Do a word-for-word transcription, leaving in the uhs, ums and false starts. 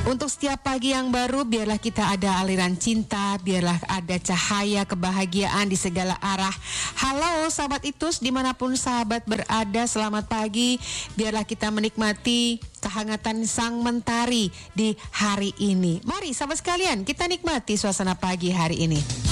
Untuk setiap pagi yang baru, biarlah kita ada aliran cinta, biarlah ada cahaya kebahagiaan di segala arah. Halo sahabat Itus, dimanapun sahabat berada, selamat pagi. Biarlah kita menikmati kehangatan sang mentari di hari ini. Mari sahabat sekalian, kita nikmati suasana pagi hari ini.